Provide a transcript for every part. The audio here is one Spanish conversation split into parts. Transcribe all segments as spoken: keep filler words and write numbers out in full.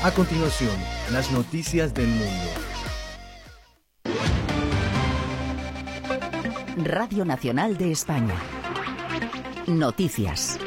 A continuación, las noticias del mundo. Radio Nacional de España. Noticias.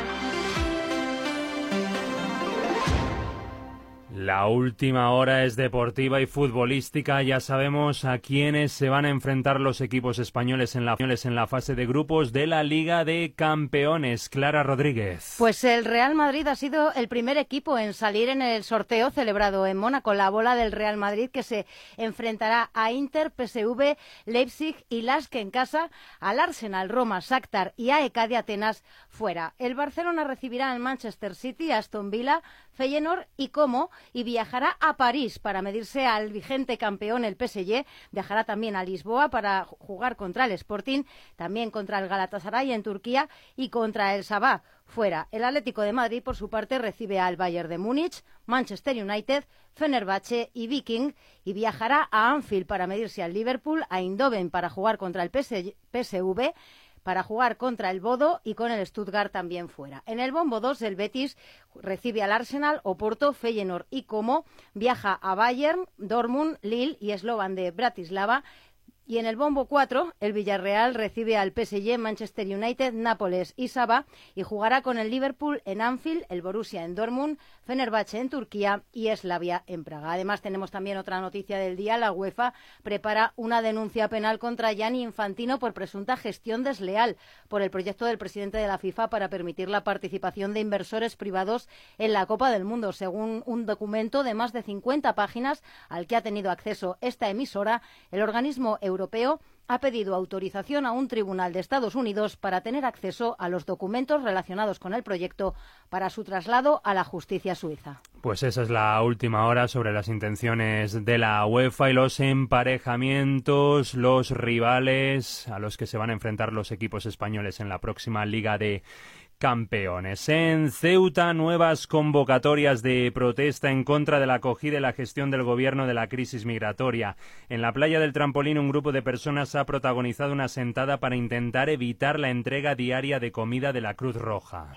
La última hora es deportiva y futbolística. Ya sabemos a quiénes se van a enfrentar los equipos españoles en la, en la fase de grupos de la Liga de Campeones. Clara Rodríguez. Pues el Real Madrid ha sido el primer equipo en salir en el sorteo celebrado en Mónaco. La bola del Real Madrid, que se enfrentará a Inter, P S V, Leipzig y Lask en casa, al Arsenal, Roma, Shakhtar y A E K de Atenas fuera. El Barcelona recibirá al Manchester City, Aston Villa, Feyenoord y Como, y viajará a París para medirse al vigente campeón, el P S G. Viajará también a Lisboa para jugar contra el Sporting, también contra el Galatasaray en Turquía y contra el Sabah fuera. El Atlético de Madrid, por su parte, recibe al Bayern de Múnich, Manchester United, Fenerbahce y Viking, y viajará a Anfield para medirse al Liverpool, a Eindhoven para jugar contra el P S V, para jugar contra el Bodo y con el Stuttgart también fuera. En el bombo dos, el Betis recibe al Arsenal, Oporto, Feyenoord y Como, viaja a Bayern, Dortmund, Lille y Slovan de Bratislava. Y en el bombo cuatro, el Villarreal recibe al P S G, Manchester United, Nápoles y Sabah, y jugará con el Liverpool en Anfield, el Borussia en Dortmund, Fenerbahce en Turquía y Slavia en Praga. Además, tenemos también otra noticia del día. La UEFA prepara una denuncia penal contra Gianni Infantino por presunta gestión desleal por el proyecto del presidente de la FIFA para permitir la participación de inversores privados en la Copa del Mundo, según un documento de más de cincuenta páginas al que ha tenido acceso esta emisora. El organismo europeo europeo ha pedido autorización a un tribunal de Estados Unidos para tener acceso a los documentos relacionados con el proyecto para su traslado a la justicia suiza. Pues esa es la última hora sobre las intenciones de la UEFA y los emparejamientos, los rivales a los que se van a enfrentar los equipos españoles en la próxima Liga de Campeones. En Ceuta, nuevas convocatorias de protesta en contra de la acogida y la gestión del gobierno de la crisis migratoria. En la playa del Trampolín, un grupo de personas ha protagonizado una sentada para intentar evitar la entrega diaria de comida de la Cruz Roja.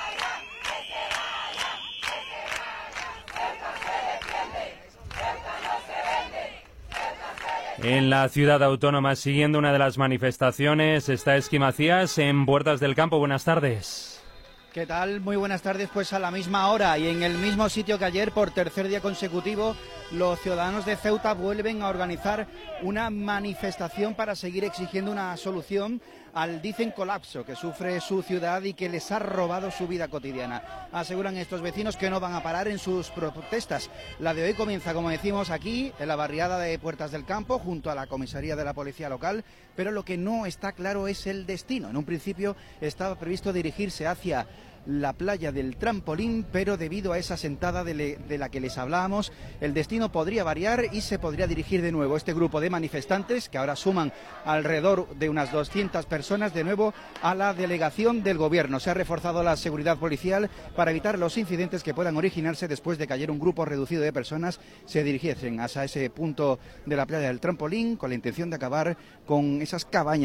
En la ciudad autónoma, siguiendo una de las manifestaciones, está Esqui Macías en Puertas del Campo. Buenas tardes. ¿Qué tal? Muy buenas tardes. Pues a la misma hora y en el mismo sitio que ayer, por tercer día consecutivo, los ciudadanos de Ceuta vuelven a organizar una manifestación para seguir exigiendo una solución al, dicen, colapso que sufre su ciudad y que les ha robado su vida cotidiana. Aseguran estos vecinos que no van a parar en sus protestas. La de hoy comienza, como decimos, aquí, en la barriada de Puertas del Campo, junto a la comisaría de la policía local, pero lo que no está claro es el destino. En un principio estaba previsto dirigirse hacia la playa del Trampolín, pero debido a esa sentada de, le, de la que les hablábamos, el destino podría variar y se podría dirigir de nuevo este grupo de manifestantes, que ahora suman alrededor de unas doscientas personas, de nuevo a la delegación del gobierno. Se ha reforzado la seguridad policial para evitar los incidentes que puedan originarse después de que ayer un grupo reducido de personas se dirigiesen hacia ese punto de la playa del Trampolín con la intención de acabar con esas cabañas